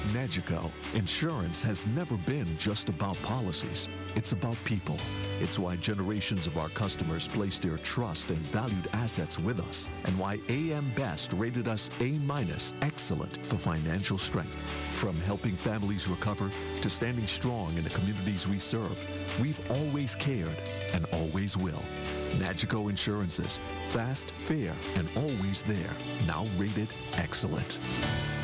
Nagico, insurance has never been just about policies. It's about people. It's why generations of our customers placed their trust and valued assets with us, and why AM Best rated us A-, excellent for financial strength. From helping families recover to standing strong in the communities we serve, we've always cared and always will. Nagico Insurances, fast, fair, and always there. Now rated excellent.